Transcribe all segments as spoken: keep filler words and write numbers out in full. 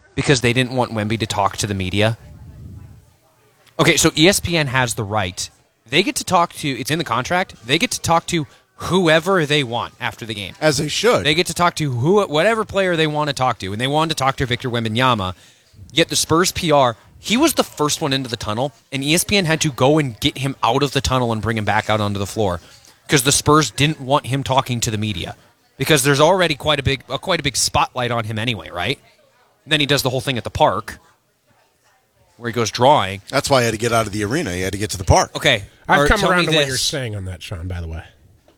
because they didn't want Wemby to talk to the media. Okay, so E S P N has the right. They get to talk to, it's in the contract, they get to talk to whoever they want after the game. As they should. They get to talk to who, whatever player they want to talk to, and they wanted to talk to Victor Wembanyama. Yet the Spurs P R, he was the first one into the tunnel, and E S P N had to go and get him out of the tunnel and bring him back out onto the floor because the Spurs didn't want him talking to the media because there's already quite a big, uh, quite a big spotlight on him anyway, right? And then he does the whole thing at the park where he goes drawing. That's why he had to get out of the arena. He had to get to the park. Okay, I've or, come tell around me to what this. you're saying on that, Sean, by the way.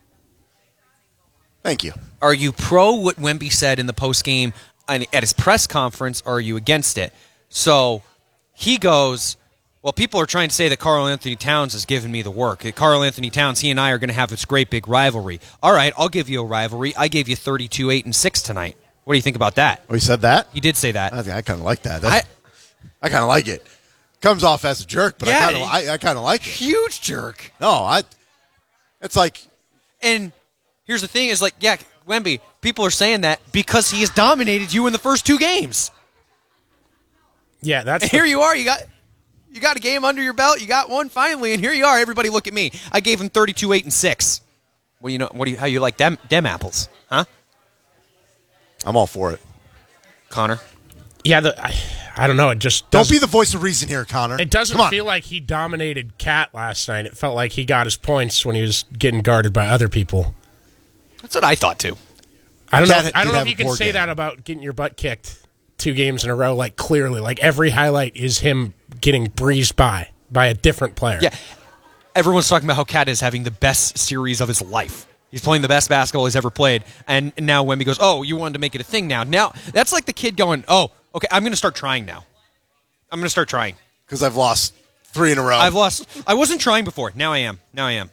Thank you. Are you pro what Wemby said in the postgame at his press conference, or are you against it? So he goes, well, people are trying to say that Karl Anthony Towns has given me the work. Karl Anthony Towns, he and I are going to have this great big rivalry. All right, I'll give you a rivalry. I gave you thirty-two, eight, and six tonight. What do you think about that? Oh, he said that? He did say that. I, I kind of like that. That's, I, I kind of like it. Comes off as a jerk, but Yeah, I kind of I, I kind of like it. Huge jerk. No, I. It's like, And here's the thing is like, yeah, Wemby, people are saying that because he has dominated you in the first two games. Yeah, that's And the- here you are, you got you got a game under your belt, you got one finally, and here you are. Everybody look at me. I gave him thirty-two, eight, and six. Well, you know, what do you how you like them dem apples, huh? I'm all for it. Connor. Yeah, the, I, I don't know. It just Don't doesn't, be the voice of reason here, Connor. It doesn't Come on. feel like he dominated Cat last night. It felt like he got his points when he was getting guarded by other people. That's what I thought too. I don't Cat know. I did don't know have if you a can poor say game. that about getting your butt kicked two games in a row. Like clearly, like every highlight is him getting breezed by by a different player. Yeah. Everyone's talking about how Cat is having the best series of his life. He's playing the best basketball he's ever played. And now Wemby goes, oh, you wanted to make it a thing now. Now, that's like the kid going, oh, okay, I'm going to start trying now. I'm going to start trying. Because I've lost three in a row. I've lost. I wasn't trying before. Now I am. Now I am.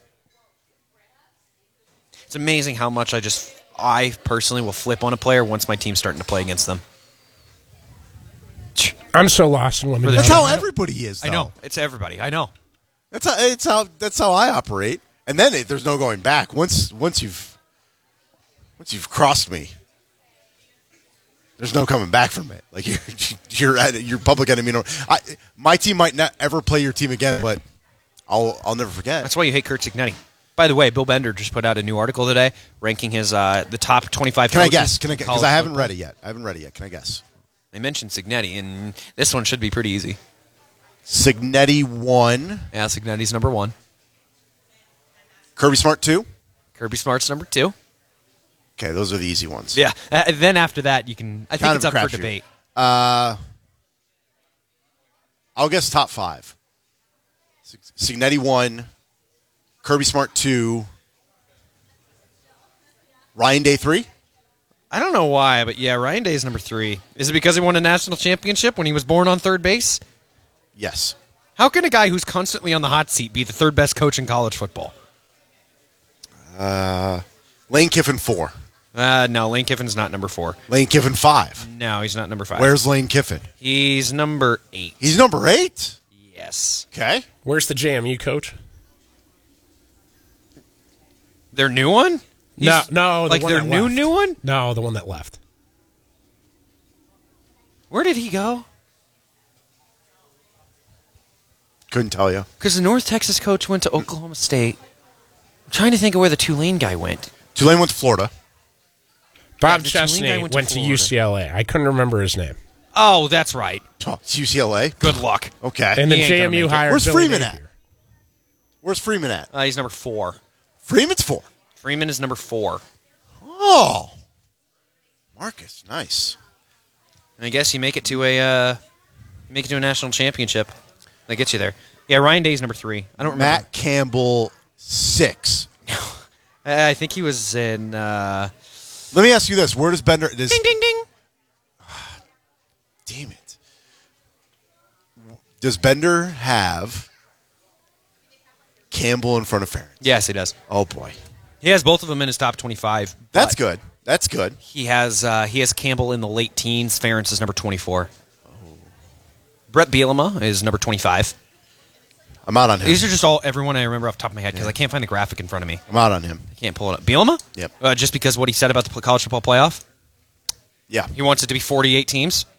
It's amazing how much I just, I personally will flip on a player once my team's starting to play against them. I'm so lost in women. That's how everybody is. Though. I know. It's everybody. I know. That's how. It's how. That's how I operate. And then it, there's no going back. Once once you've once you've crossed me, there's no coming back from it. Like you're you're at your public enemy. I, my team might not ever play your team again, but I'll I'll never forget. That's why you hate Kurt Cignetti. By the way, Bill Bender just put out a new article today ranking his uh, the top twenty-five. Can I coaches guess? Can I? in Because college I haven't football. read it yet. I haven't read it yet. Can I guess? They mentioned Cignetti, and this one should be pretty easy. Signetti one. Yeah, Cignetti's number one. Kirby Smart two. Kirby Smart's number two. Okay, those are the easy ones. Yeah. Uh, then after that, you can. I think Kind it's of up a for crapshoot. debate. Uh, I'll guess top five. Signetti one, Kirby Smart two, Ryan Day three. I don't know why, but yeah, Ryan Day is number three. Is it because he won a national championship when he was born on third base? Yes. How can a guy who's constantly on the hot seat be the third best coach in college football? Uh, Lane Kiffin four. Uh, no, Lane Kiffin's not number four. Lane Kiffin five. No, he's not number five. Where's Lane Kiffin? He's number eight. He's number eight. Yes. Okay. Where's the J M U coach? Their new one? No, He's- no, the like one their that new left. new one? No, the one that left. Where did he go? Couldn't tell you. Because the North Texas coach went to Oklahoma State. I'm trying to think of where the Tulane guy went. Tulane went to Florida. Bob the Tulane guy Chesney went went to to, Florida. U C L A. I couldn't remember his name. Oh, that's right. Oh, it's U C L A. Good luck. Okay. And then He ain't J gonna M U make it. hired Where's Billy Freeman Napier. at? Where's Freeman at? Uh, he's number four. Freeman's four. Freeman is number four. Oh. Marcus, nice. And I guess you make it to a uh, you make it to a national championship. That gets you there. Yeah, Ryan Day's number three. I don't remember. Matt Campbell six. I think he was in. Uh, Let me ask you this: where does Bender? Does, ding, ding, ding. Damn it! Does Bender have Campbell in front of Ferentz? Yes, he does. Oh boy, He has both of them in his top twenty-five. that's but good. That's good. He has uh, he has Campbell in the late teens. Ferentz is number twenty-four. Oh. Brett Bielema is number twenty-five. I'm out on him. These are just all everyone I remember off the top of my head because I can't find the graphic in front of me. I'm out on him. I can't pull it up. Bielema? Yep. Uh, just because what he said about the college football playoff. Yeah. He wants it to be forty-eight teams.